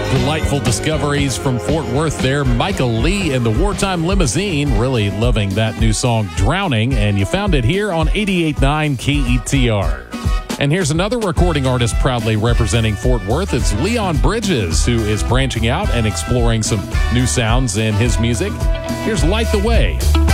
Delightful discoveries from Fort Worth there. Michael Lee and the Wartime Limousine, really loving that new song, Drowning, and you found it here on 88.9 KETR. And here's another recording artist proudly representing Fort Worth. It's Leon Bridges, who is branching out and exploring some new sounds in his music. Here's Light the Way.